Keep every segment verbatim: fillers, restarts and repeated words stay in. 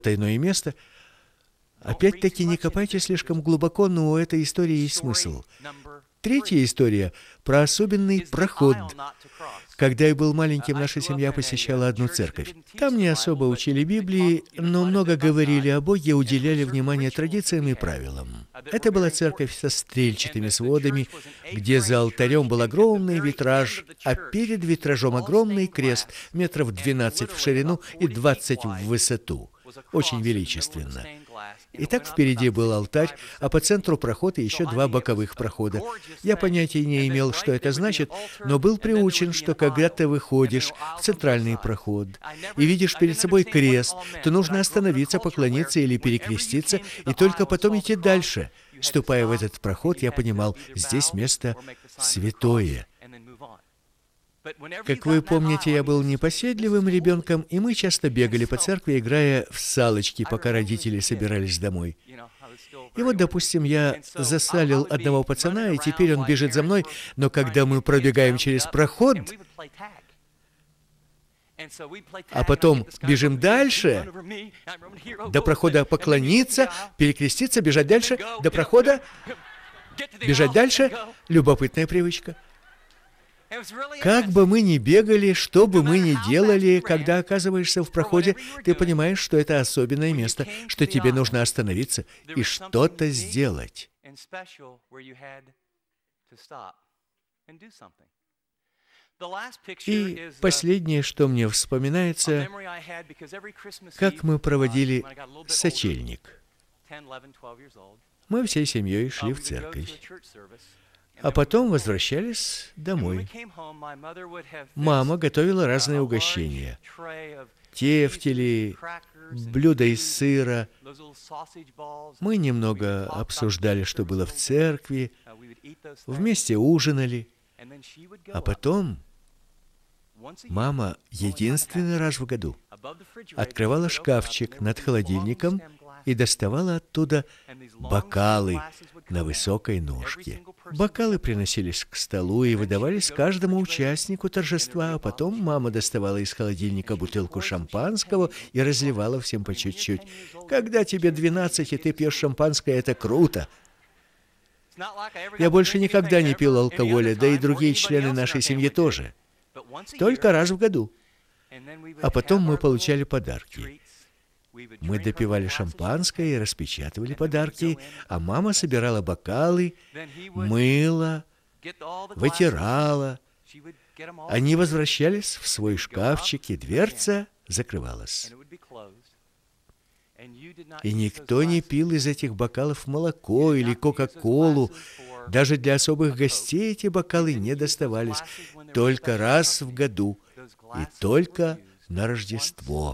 тайное место. Опять-таки, не копайте слишком глубоко, но у этой истории есть смысл. Третья история про особенный проход. Когда я был маленьким, наша семья посещала одну церковь. Там не особо учили Библии, но много говорили о Боге, уделяли внимание традициям и правилам. Это была церковь со стрельчатыми сводами, где за алтарем был огромный витраж, а перед витражом огромный крест, метров двенадцать в ширину и двадцать в высоту. Очень величественно. Итак, впереди был алтарь, а по центру проход и еще два боковых прохода. Я понятия не имел, что это значит, но был приучен, что когда ты выходишь в центральный проход и видишь перед собой крест, то нужно остановиться, поклониться или перекреститься, и только потом идти дальше. Ступая в этот проход, я понимал, здесь место святое. Как вы помните, я был непоседливым ребенком, и мы часто бегали по церкви, играя в салочки, пока родители собирались домой. И вот, допустим, я засалил одного пацана, и теперь он бежит за мной, но когда мы пробегаем через проход, а потом бежим дальше, до прохода поклониться, перекреститься, бежать дальше, до прохода, бежать дальше, любопытная привычка. Как бы мы ни бегали, что бы мы ни делали, когда оказываешься в проходе, ты понимаешь, что это особенное место, что тебе нужно остановиться и что-то сделать. И последнее, что мне вспоминается, как мы проводили сочельник. Мы всей семьей шли в церковь, а потом возвращались домой. Мама готовила разные угощения. Тефтели, блюда из сыра. Мы немного обсуждали, что было в церкви, вместе ужинали. А потом мама единственный раз в году открывала шкафчик над холодильником и доставала оттуда бокалы на высокой ножке. Бокалы приносились к столу и выдавались каждому участнику торжества, а потом мама доставала из холодильника бутылку шампанского и разливала всем по чуть-чуть. Когда тебе двенадцать, и ты пьешь шампанское, это круто. Я больше никогда не пил алкоголя, да и другие члены нашей семьи тоже. Только раз в году. А потом мы получали подарки. Мы допивали шампанское и распечатывали подарки, а мама собирала бокалы, мыла, вытирала. Они возвращались в свой шкафчик, и дверца закрывалась. И никто не пил из этих бокалов молоко или кока-колу. Даже для особых гостей эти бокалы не доставались. Только раз в году и только на Рождество.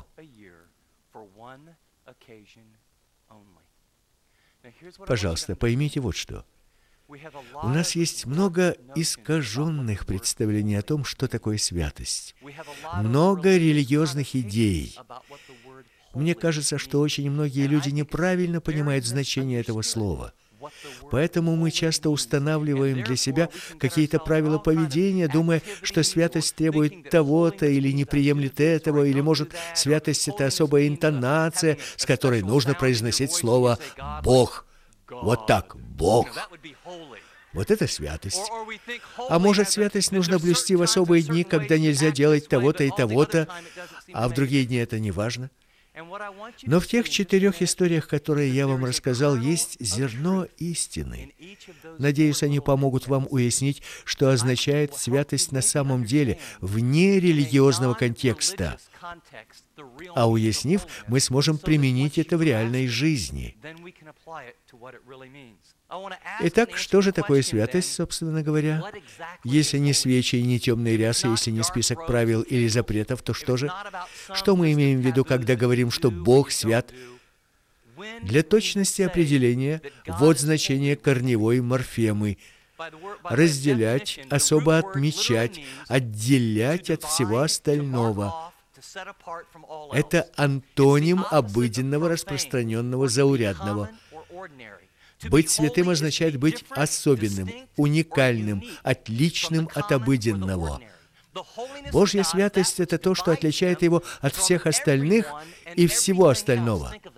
Пожалуйста, поймите вот что. У нас есть много искаженных представлений о том, что такое святость. Много религиозных идей. Мне кажется, что очень многие люди неправильно понимают значение этого слова. Поэтому мы часто устанавливаем для себя какие-то правила поведения, думая, что святость требует того-то или не приемлет этого, или, может, святость — это особая интонация, с которой нужно произносить слово «Бог». Вот так, «Бог». Вот это святость. А может, святость нужно блюсти в особые дни, когда нельзя делать того-то и того-то, а в другие дни это не важно. Но в тех четырех историях, которые я вам рассказал, есть зерно истины. Надеюсь, они помогут вам уяснить, что означает святость на самом деле, вне религиозного контекста. А уяснив, мы сможем применить это в реальной жизни. Итак, что же такое святость, собственно говоря? Если не свечи и не темные рясы, если не список правил или запретов, то что же? Что мы имеем в виду, когда говорим, что Бог свят? Для точности определения, вот значение корневой морфемы. Разделять, особо отмечать, отделять от всего остального. Это антоним обыденного, распространенного, заурядного. Быть святым означает быть особенным, уникальным, отличным от обыденного. Божья святость — это то, что отличает Его от всех остальных и всего остального.